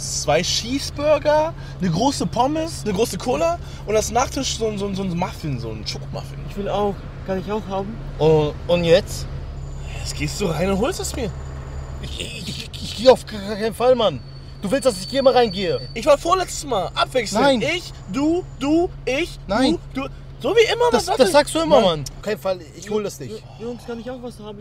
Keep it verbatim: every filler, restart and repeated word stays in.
zwei Cheeseburger, eine große Pommes, eine große Cola und als Nachtisch so, so, so ein Muffin, so ein Schokomuffin. Ich will auch. Kann ich auch haben? Und, und jetzt? Jetzt gehst du rein und holst es mir. Ich, ich, ich, ich gehe auf keinen Fall, Mann. Du willst, dass ich hier mal reingehe? Ich war vorletztes Mal. Abwechselnd. Nein. Ich, du, du, ich, Nein. du, du. So wie immer. Das, was das ich? sagst du immer, Mann. Mann. Auf keinen Fall, ich hol das nicht. Jungs, kann ich auch was haben?